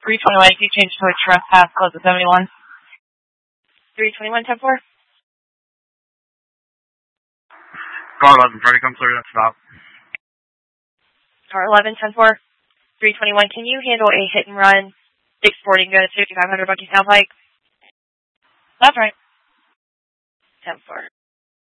321, if you change to a trespass, close at 71. 321, 10-4. Car 11, try to come clear that stop. Car 11, 10-4. 321, can you handle a hit and run 640 and go to 5500 Bucky Sound Pike? That's right. 10-4.